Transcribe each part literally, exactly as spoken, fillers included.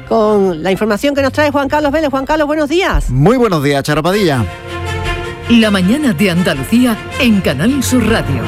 con la información que nos trae Juan Carlos Vélez. Juan Carlos, buenos días. Muy buenos días, Charo Padilla. La mañana de Andalucía en Canal Sur Radio.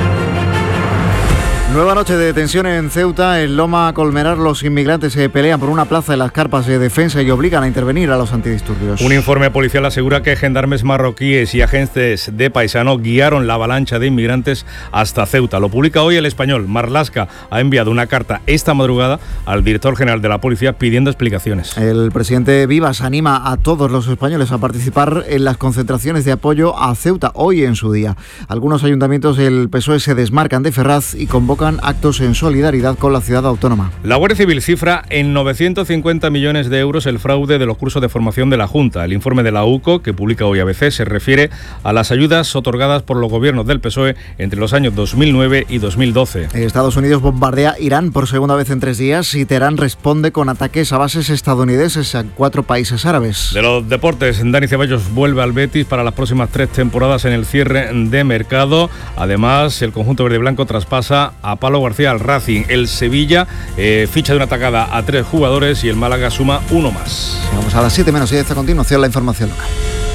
Nueva noche de detención en Ceuta. En Loma Colmenar los inmigrantes se pelean por una plaza en las carpas de defensa y obligan a intervenir a los antidisturbios. Un informe policial asegura que gendarmes marroquíes y agentes de paisano guiaron la avalancha de inmigrantes hasta Ceuta. Lo publica hoy El Español. Marlaska ha enviado una carta esta madrugada al director general de la policía pidiendo explicaciones. El presidente Vivas anima a todos los españoles a participar en las concentraciones de apoyo a Ceuta hoy en su día. Algunos ayuntamientos del P S O E se desmarcan de Ferraz y convocan actos en solidaridad con la ciudad autónoma. La Guardia Civil cifra en novecientos cincuenta millones de euros el fraude de los cursos de formación de la Junta. El informe de la U C O, que publica hoy A B C, se refiere a las ayudas otorgadas por los gobiernos del P S O E entre los años dos mil nueve y dos mil doce. Estados Unidos bombardea Irán por segunda vez en tres días y Teherán responde con ataques a bases estadounidenses en cuatro países árabes. De los deportes, Dani Ceballos vuelve al Betis para las próximas tres temporadas en el cierre de mercado. Además, el conjunto verde y blanco traspasa a Pablo García al Racing. El Sevilla eh, ficha de una atacada a tres jugadores y el Málaga suma uno más. Vamos a las siete menos diez, a continuación la información local.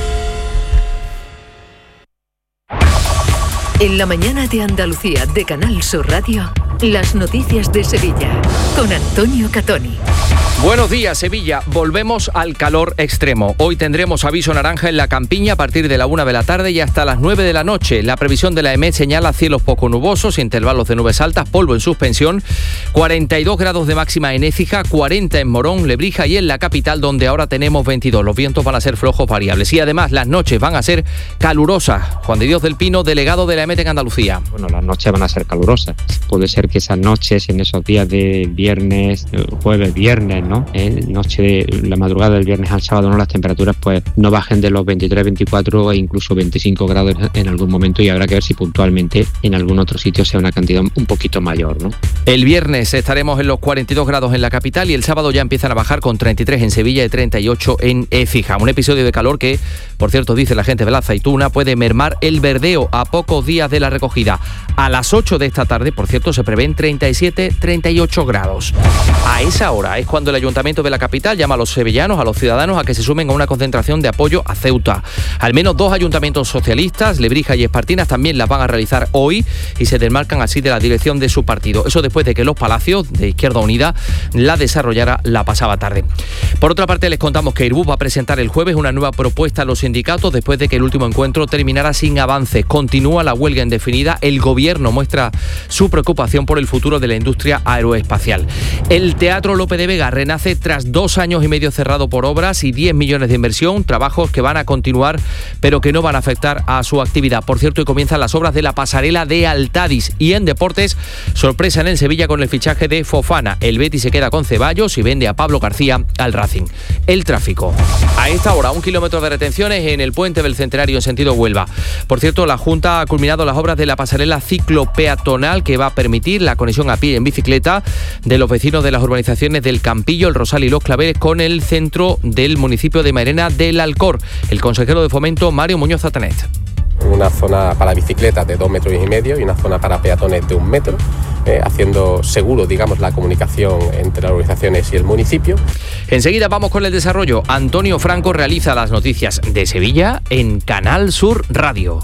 En la mañana de Andalucía de Canal Sur Radio, las noticias de Sevilla con Antonio Catoni. Buenos días, Sevilla. Volvemos al calor extremo. Hoy tendremos aviso naranja en la Campiña a partir de la una de la tarde y hasta las nueve de la noche. La previsión de la E M E señala cielos poco nubosos, intervalos de nubes altas, polvo en suspensión, cuarenta y dos grados de máxima en Écija, cuarenta en Morón, Lebrija y en la capital, donde ahora tenemos veintidós. Los vientos van a ser flojos variables y además las noches van a ser calurosas. Juan de Dios del Pino, delegado de la E M E T en Andalucía. Bueno, las noches van a ser calurosas. Puede ser que esas noches, en esos días de viernes, jueves, viernes, ¿no? Eh, noche, la madrugada del viernes al sábado, ¿no? Las temperaturas pues no bajen de los veintitrés, veinticuatro e incluso veinticinco grados en algún momento, y habrá que ver si puntualmente en algún otro sitio sea una cantidad un poquito mayor, ¿no? El viernes estaremos en los cuarenta y dos grados en la capital y el sábado ya empiezan a bajar con treinta y tres en Sevilla y treinta y ocho en Écija. Un episodio de calor que, por cierto, dice la gente de la aceituna, puede mermar el verdeo a pocos días de la recogida. A las ocho de esta tarde, por cierto, se prevén treinta y siete, treinta y ocho grados. A esa hora es cuando el Ayuntamiento de la capital llama a los sevillanos, a los ciudadanos, a que se sumen a una concentración de apoyo a Ceuta. Al menos dos ayuntamientos socialistas, Lebrija y Espartinas, también las van a realizar hoy y se desmarcan así de la dirección de su partido. Eso después de que Los Palacios, de Izquierda Unida, la desarrollara la pasada tarde. Por otra parte, les contamos que Airbus va a presentar el jueves una nueva propuesta a los sindicatos después de que el último encuentro terminara sin avances. Continúa la huelga indefinida. El gobierno muestra su preocupación por el futuro de la industria aeroespacial. El Teatro Lope de Vega renace tras dos años y medio cerrado por obras y diez millones de inversión, trabajos que van a continuar pero que no van a afectar a su actividad. Por cierto, hoy comienzan las obras de la pasarela de Altadis. Y en deportes, sorpresa en el Sevilla con el fichaje de Fofana. El Betis se queda con Ceballos y vende a Pablo García al Racing. El tráfico. A esta hora, un kilómetro de retenciones en el puente del Centenario en sentido Huelva. Por cierto, la Junta ha culminado las obras de la pasarela ciclopeatonal que va a permitir la conexión a pie y en bicicleta de los vecinos de las urbanizaciones del Campillo, el Rosal y Los Claveles con el centro del municipio de Mairena del Alcor. El consejero de Fomento, Mario Muñoz Atanet. Una zona para bicicletas de dos metros y medio y una zona para peatones de un metro, eh, haciendo seguro, digamos, la comunicación entre las organizaciones y el municipio. Enseguida vamos con el desarrollo. Antonio Franco realiza las noticias de Sevilla en Canal Sur Radio.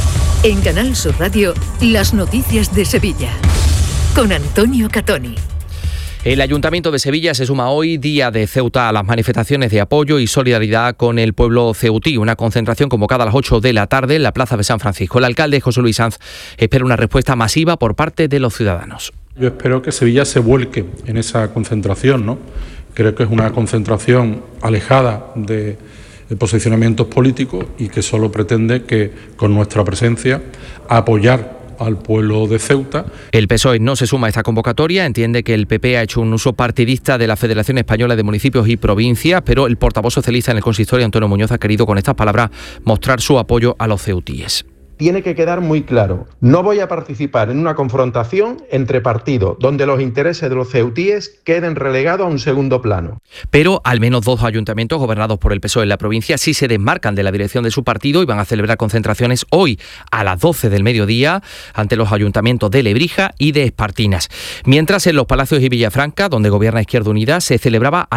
En Canal Sur Radio, las noticias de Sevilla con Antonio Catoni. El Ayuntamiento de Sevilla se suma hoy, día de Ceuta, a las manifestaciones de apoyo y solidaridad con el pueblo ceutí. Una concentración convocada a las ocho de la tarde en la Plaza de San Francisco. El alcalde José Luis Sanz espera una respuesta masiva por parte de los ciudadanos. Yo espero que Sevilla se vuelque en esa concentración, ¿no? Creo que es una concentración alejada de posicionamientos políticos y que solo pretende que con nuestra presencia apoyar al pueblo de Ceuta. El P S O E no se suma a esta convocatoria, entiende que el P P ha hecho un uso partidista de la Federación Española de Municipios y Provincias, pero el portavoz socialista en el consistorio, Antonio Muñoz, ha querido con estas palabras mostrar su apoyo a los ceutíes. Tiene que quedar muy claro, no voy a participar en una confrontación entre partidos donde los intereses de los ceutíes queden relegados a un segundo plano. Pero al menos dos ayuntamientos gobernados por el P S O E en la provincia sí se desmarcan de la dirección de su partido y van a celebrar concentraciones hoy a las doce del mediodía ante los ayuntamientos de Lebrija y de Espartinas. Mientras en Los Palacios y Villafranca, donde gobierna Izquierda Unida, se celebraba